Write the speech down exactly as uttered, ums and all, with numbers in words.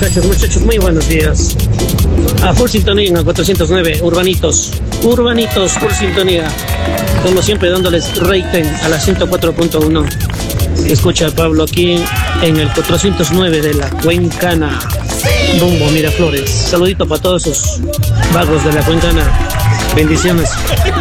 muchachos, muchachos, muy buenos días. A full sintonía en el cuatrocientos nueve, Urbanitos, Urbanitos, full sintonía. Como siempre dándoles rating a la ciento cuatro punto uno. Escucha a Pablo aquí en el cuatrocientos nueve de la Cuencana. Rumbo Miraflores. Saludito para todos esos vagos de la Cuencana. Bendiciones.